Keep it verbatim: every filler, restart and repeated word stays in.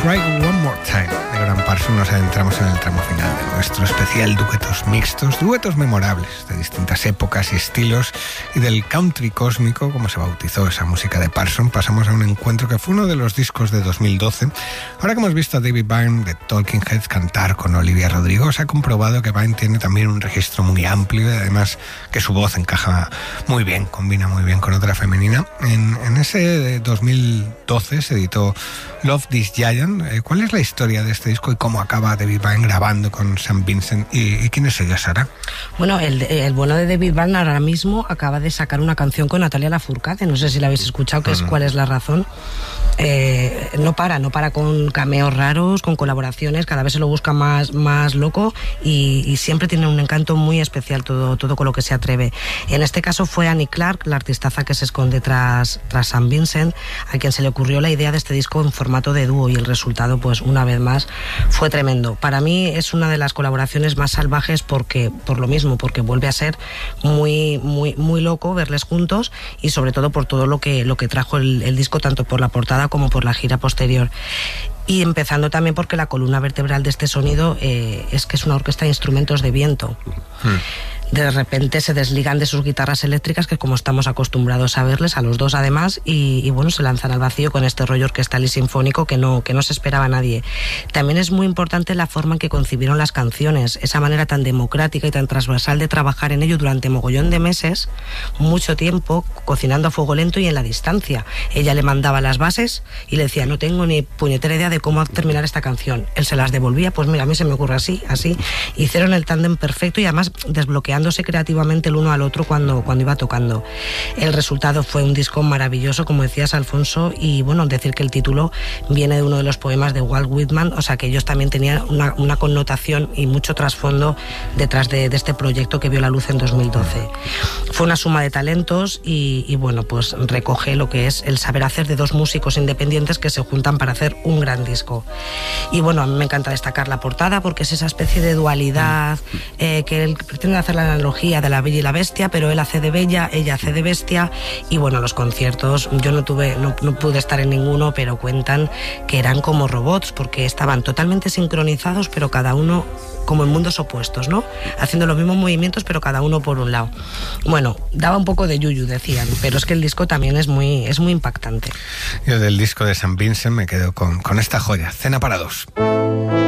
Cry One More Time de Graham Parsons. Nos adentramos en el tramo final de nuestro especial Duetos Mixtos, duetos memorables de distintas épocas y estilos, y del country cósmico, como se bautizó esa música de Parsons. Pasamos a un encuentro que fue uno de los discos de dos mil doce. Ahora que hemos visto a David Byrne de Talking Heads cantar con Olivia Rodrigo, se ha comprobado que Byrne tiene también un registro muy amplio y además que su voz encaja muy bien, combina muy bien con otra femenina. En, en ese dos mil doce se editó Love This Giant. ¿Cuál es la historia de este disco y cómo acaba David Byrne grabando con Sam Vincent? ¿Y, y quién es ella, Sara? Bueno, el, el bueno de David Byrne ahora mismo acaba de sacar una canción con Natalia Lafourcade. No sé si la habéis escuchado, que uh-huh. es ¿Cuál es la razón? Eh, no para, no para con cameos raros, con colaboraciones, cada vez se lo busca más, más loco y, y siempre tiene un encanto muy especial todo, todo con lo que se atreve. En este caso fue Annie Clark, la artistaza que se esconde tras, tras Sam Vincent, a quien se le ocurrió la idea de este disco en formato de dúo, y el resultado, pues una vez más, fue tremendo. Para mí es una de las colaboraciones más salvajes porque, por lo mismo, porque vuelve a ser muy, muy, muy loco verles juntos, y sobre todo por todo lo que, lo que trajo el, el disco, tanto por la portada como por la gira posterior. Y empezando también porque la columna vertebral de este sonido eh, es que es una orquesta de instrumentos de viento. Hmm. De repente se desligan de sus guitarras eléctricas, que como estamos acostumbrados a verles, a los dos además, y, y bueno, se lanzan al vacío con este rollo orquestal y sinfónico que no, que no se esperaba a nadie. También es muy importante la forma en que concibieron las canciones, esa manera tan democrática y tan transversal de trabajar en ello durante mogollón de meses, mucho tiempo, cocinando a fuego lento y en la distancia. Ella le mandaba las bases y le decía, no tengo ni puñetera idea de cómo terminar esta canción. Él se las devolvía, pues mira, a mí se me ocurre así, así. Hicieron el tándem perfecto y además desbloqueando creativamente el uno al otro cuando, cuando iba tocando. El resultado fue un disco maravilloso, como decías, Alfonso, y bueno, decir que el título viene de uno de los poemas de Walt Whitman, o sea que ellos también tenían una, una connotación y mucho trasfondo detrás de, de este proyecto que vio la luz en dos mil doce. Fue una suma de talentos y, y bueno, pues recoge lo que es el saber hacer de dos músicos independientes que se juntan para hacer un gran disco. Y bueno, a mí me encanta destacar la portada porque es esa especie de dualidad eh, que él pretende hacer la analogía de la Bella y la Bestia, pero él hace de Bella, ella hace de Bestia. Y bueno, los conciertos, yo no tuve, no, no pude estar en ninguno, pero cuentan que eran como robots, porque estaban totalmente sincronizados, pero cada uno como en mundos opuestos, ¿no? Haciendo los mismos movimientos, pero cada uno por un lado. Bueno, daba un poco de yuyu, decían, pero es que el disco también es muy, es muy impactante. Yo del disco de Sam Vincent me quedo con, con esta joya, Cena para dos.